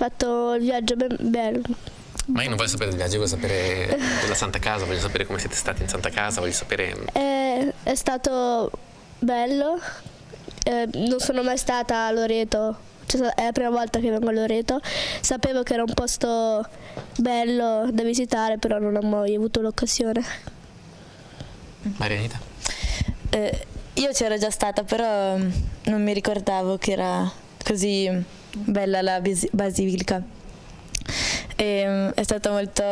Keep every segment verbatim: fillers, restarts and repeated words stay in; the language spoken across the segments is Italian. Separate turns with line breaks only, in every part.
fatto il viaggio ben bello.
Ma io non voglio sapere del viaggio, voglio sapere della Santa Casa, voglio sapere come siete stati in Santa Casa, voglio sapere...
È, è stato bello, eh, non sono mai stata a Loreto, cioè, è la prima volta che vengo a Loreto. Sapevo che era un posto bello da visitare, però non ho mai avuto l'occasione.
Marianita?
Eh, io c'ero già stata, però non mi ricordavo che era così bella la basilica. E, è stato molto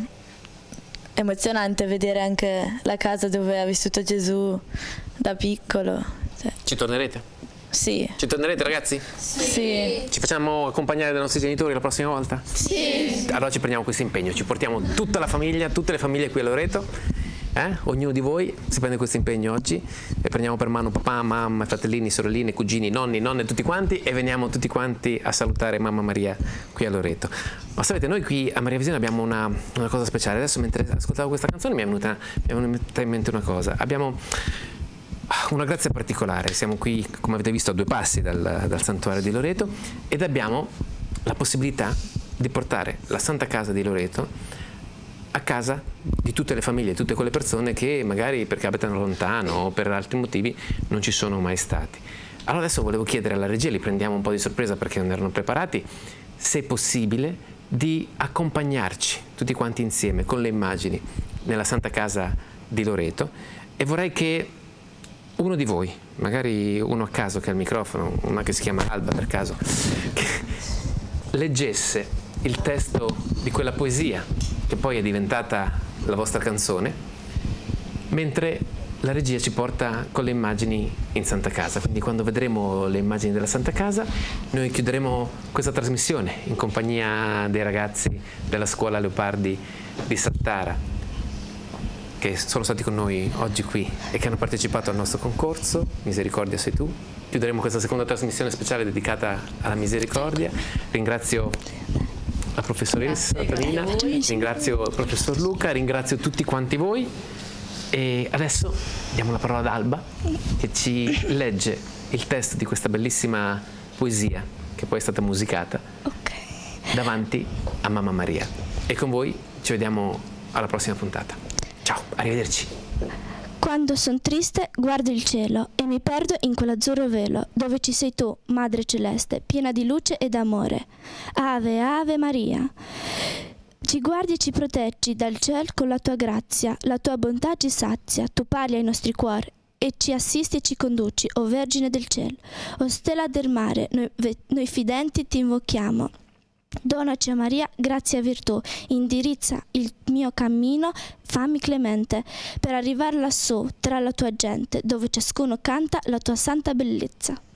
emozionante vedere anche la casa dove ha vissuto Gesù da piccolo. Cioè.
Ci tornerete?
Sì.
Ci tornerete, ragazzi?
Sì.
Ci facciamo accompagnare dai nostri genitori la prossima volta?
Sì.
Allora ci prendiamo questo impegno, ci portiamo tutta la famiglia, tutte le famiglie qui a Loreto. Eh? Ognuno di voi si prende questo impegno oggi e prendiamo per mano papà, mamma, fratellini, sorelline, cugini, nonni, nonne, tutti quanti, e veniamo tutti quanti a salutare mamma Maria qui a Loreto. Ma sapete, noi qui a Maria Visione abbiamo una, una cosa speciale. Adesso mentre ascoltavo questa canzone mi è venuta, mi è venuta in mente una cosa. Abbiamo una grazia particolare, siamo qui, come avete visto, a due passi dal, dal santuario di Loreto, ed abbiamo la possibilità di portare la Santa Casa di Loreto a casa di tutte le famiglie, tutte quelle persone che magari perché abitano lontano o per altri motivi non ci sono mai stati. Allora adesso volevo chiedere alla regia, li prendiamo un po' di sorpresa perché non erano preparati, se è possibile di accompagnarci tutti quanti insieme con le immagini nella Santa Casa di Loreto, e vorrei che uno di voi, magari uno a caso che ha il microfono, una che si chiama Alba per caso, che leggesse il testo di quella poesia che poi è diventata la vostra canzone, mentre la regia ci porta con le immagini in Santa Casa. Quindi quando vedremo le immagini della Santa Casa noi chiuderemo questa trasmissione in compagnia dei ragazzi della scuola Leopardi di Saltara, che sono stati con noi oggi qui e che hanno partecipato al nostro concorso Misericordia sei tu. Chiuderemo questa seconda trasmissione speciale dedicata alla misericordia. Ringrazio la professoressa Antonina, ringrazio il professor Luca, ringrazio tutti quanti voi, e adesso diamo la parola ad Alba che ci legge il testo di questa bellissima poesia che poi è stata musicata
okay.
davanti a Mamma Maria. E con voi ci vediamo alla prossima puntata. Ciao, arrivederci.
Quando son triste guardo il cielo e mi perdo in quell'azzurro velo dove ci sei tu, Madre Celeste, piena di luce ed amore. Ave, Ave Maria. Ci guardi e ci proteggi dal cielo con la tua grazia, la tua bontà ci sazia, tu parli ai nostri cuori e ci assisti e ci conduci, o Vergine del cielo. O stella del mare, noi, noi fidenti ti invochiamo. Donaci a Maria, grazia e virtù, indirizza il mio cammino, fammi clemente, per arrivare lassù, tra la tua gente, dove ciascuno canta la tua santa bellezza.